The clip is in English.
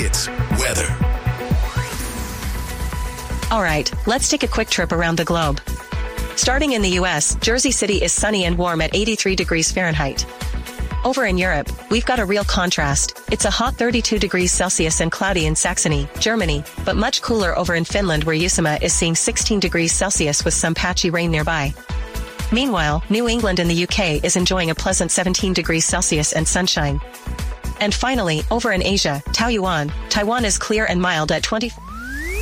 It's weather. All right, let's take a quick trip around the globe. Starting in the U.S., Jersey City is sunny and warm at 83 degrees Fahrenheit. Over in Europe, we've got a real contrast. It's a hot 32 degrees Celsius and cloudy in Saxony, Germany, but much cooler over in Finland where Uusimaa is seeing 16 degrees Celsius with some patchy rain nearby. Meanwhile, New England in the UK is enjoying a pleasant 17 degrees Celsius and sunshine. And finally, over in Asia, Taoyuan, Taiwan is clear and mild at 24